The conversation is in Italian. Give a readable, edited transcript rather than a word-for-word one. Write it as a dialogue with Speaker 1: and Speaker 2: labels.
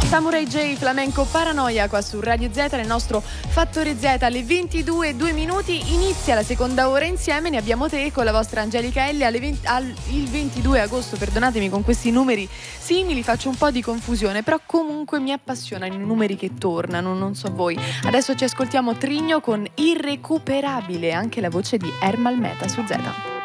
Speaker 1: Samurai J, Flamenco Paranoia qua su Radio Z, nel nostro Fattore Z alle 22:02. Inizia la seconda ora insieme, ne abbiamo te con la vostra Angelica Elli il 22 agosto, perdonatemi con questi numeri simili, faccio un po' di confusione, però comunque mi appassionano i numeri che tornano, non so voi. Adesso ci ascoltiamo Trigno con Irrecuperabile, anche la voce di Ermal Meta su Z.